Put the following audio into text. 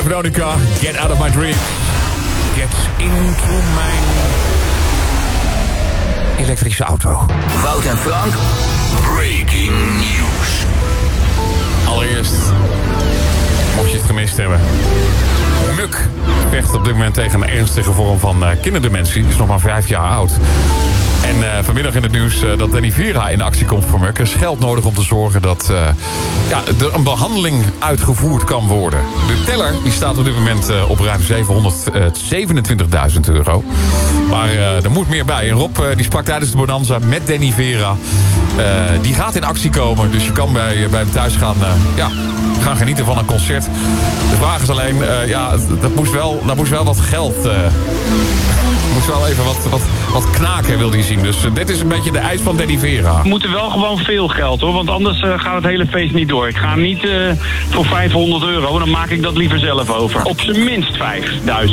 Veronica, Get Out of My Dream. Get into mijn elektrische auto. Wout en Frank, breaking news. Allereerst, mocht je het gemist hebben. Muk vecht op dit moment tegen een ernstige vorm van kinderdementie. Die is nog maar 5 jaar oud. En vanmiddag in het nieuws dat Danny Vera in actie komt voor Muk. Er is geld nodig om te zorgen dat er een behandeling uitgevoerd kan worden. De teller die staat op dit moment op ruim €727.000. Maar er moet meer bij. En Rob die sprak tijdens de Bonanza met Danny Vera. Die gaat in actie komen. Dus je kan bij hem thuis gaan genieten van een concert. De vraag is alleen, dat moest wel wat geld. Moest wel even wat knaken, wilde hij zien. Dus dit is een beetje de eis van Danny Vera. We moeten wel gewoon veel geld, hoor. Want anders gaat het hele feest niet door. Ik ga niet voor €500. Dan maak ik dat liever zelf over. Op zijn minst 5.000.